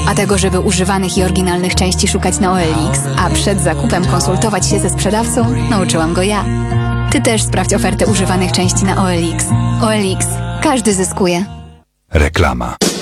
A tego, żeby używanych i oryginalnych części szukać na OLX, a przed zakupem konsultować się ze sprzedawcą, nauczyłam go ja. Ty też sprawdź ofertę używanych części na OLX. OLX. Każdy zyskuje. Reklama.